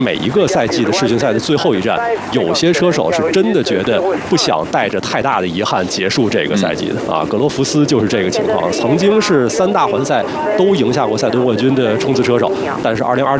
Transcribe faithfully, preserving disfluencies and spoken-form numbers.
每一个赛季的世锦赛的最后一站，有些车手是真的觉得不想带着太大的遗憾结束这个赛季的啊。格罗弗斯就是这个情况，曾经是三大环赛都赢下过赛队冠军的冲刺车手，但是二零二